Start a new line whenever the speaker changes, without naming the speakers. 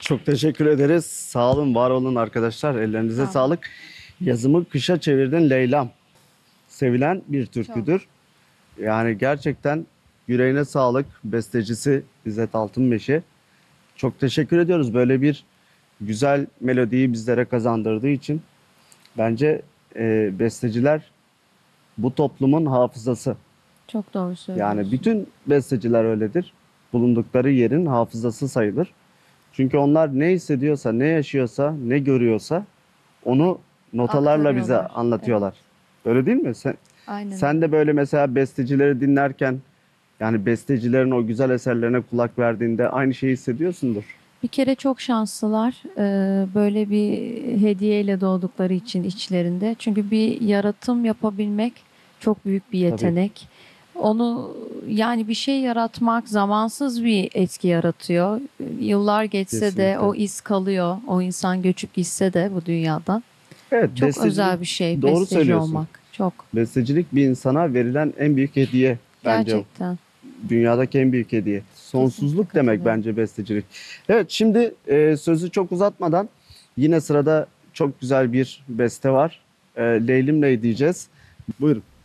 Çok teşekkür ederiz. Sağ olun, var olun arkadaşlar. Ellerinize
Sağ olun.
sağlık. Yazımı kışa çevirdin Leylam. Sevilen bir
Çok.
türküdür. Yani gerçekten yüreğine sağlık. Bestecisi İzzet Altınmeşe. Çok teşekkür ediyoruz. Böyle bir güzel melodiyi bizlere kazandırdığı için. Bence besteciler bu toplumun hafızası.
Çok doğru
Yani
söylüyorsun.
bütün besteciler öyledir. Bulundukları yerin hafızası sayılır. Çünkü onlar ne hissediyorsa, ne yaşıyorsa, ne görüyorsa onu notalarla bize
Aktarıyorlar. Evet.
anlatıyorlar. Öyle değil mi? Sen,
Aynen
sen
öyle.
de böyle mesela bestecileri dinlerken yani bestecilerin o güzel eserlerine kulak verdiğinde aynı şeyi hissediyorsundur.
Bir kere çok şanslılar böyle bir hediyeyle doğdukları için içlerinde. Çünkü bir yaratım yapabilmek çok büyük bir
Tabii,
yetenek. Onu yani bir şey yaratmak zamansız bir etki yaratıyor. Yıllar geçse de
kesinlikle.
o iz kalıyor. O insan göçüp gitse de bu dünyadan.
Evet,
Çok
bestecilik
özel bir şey
doğru
besteci
söylüyorsun.
olmak. Çok.
Bestecilik bir insana verilen en büyük hediye bence o.
Gerçekten.
Dünyadaki en büyük hediye.
Kesinlikle
Sonsuzluk demek
katılıyorum.
bence bestecilik. Evet, şimdi sözü çok uzatmadan yine sırada çok güzel bir beste var. Leylim Ley diyeceğiz. Buyurun.